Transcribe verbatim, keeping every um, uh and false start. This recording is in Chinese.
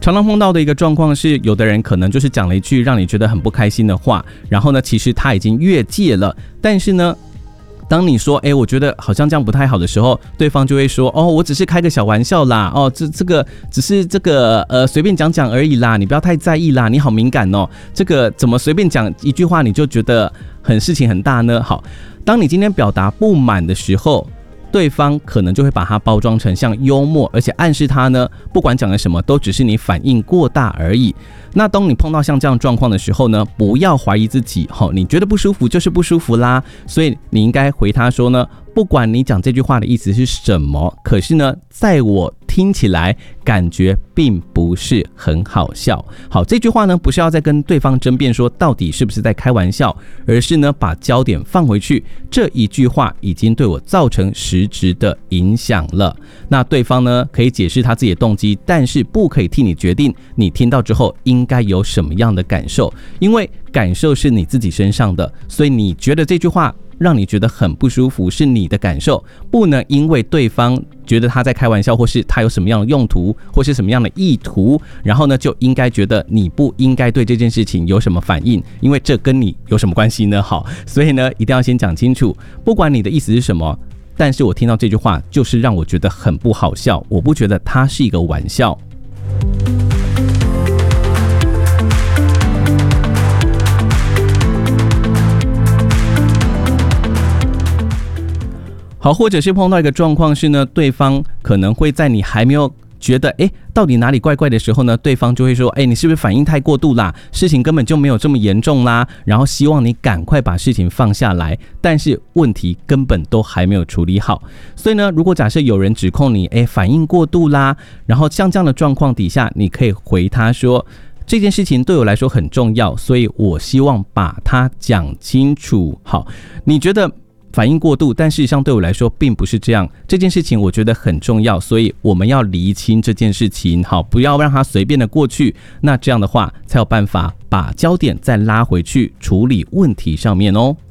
常常碰到的一个状况是，有的人可能就是讲了一句让你觉得很不开心的话，然后呢，其实他已经越界了，但是呢，当你说，哎，我觉得好像这样不太好的时候，对方就会说，哦，我只是开个小玩笑啦，哦，这这个只是这个呃随便讲讲而已啦，你不要太在意啦，你好敏感哦，这个怎么随便讲一句话你就觉得很事情很大呢？好，当你今天表达不满的时候，对方可能就会把它包装成像幽默，而且暗示他呢，不管讲了什么都只是你反应过大而已。那当你碰到像这样状况的时候呢，不要怀疑自己，哦，你觉得不舒服就是不舒服啦，所以你应该回他说呢，不管你讲这句话的意思是什么，可是呢，在我听起来感觉并不是很好笑。好，这句话呢，不是要再跟对方争辩说到底是不是在开玩笑，而是呢，把焦点放回去，这一句话已经对我造成实质的影响了。那对方呢，可以解释他自己的动机，但是不可以替你决定你听到之后应该有什么样的感受，因为感受是你自己身上的，所以你觉得这句话让你觉得很不舒服是你的感受，不能因为对方觉得他在开玩笑，或是他有什么样的用途，或是什么样的意图，然后呢就应该觉得你不应该对这件事情有什么反应，因为这跟你有什么关系呢？好，所以呢一定要先讲清楚，不管你的意思是什么，但是我听到这句话就是让我觉得很不好笑，我不觉得它是一个玩笑。好，或者是碰到一个状况是呢，对方可能会在你还没有觉得哎到底哪里怪怪的时候呢，对方就会说，哎，你是不是反应太过度啦？事情根本就没有这么严重啦，然后希望你赶快把事情放下来，但是问题根本都还没有处理好。所以呢，如果假设有人指控你，哎，反应过度啦，然后像这样的状况底下，你可以回他说，这件事情对我来说很重要，所以我希望把它讲清楚。好，你觉得反应过度，但事实上对我来说并不是这样，这件事情我觉得很重要，所以我们要厘清这件事情，好，不要让它随便的过去，那这样的话才有办法把焦点再拉回去处理问题上面哦。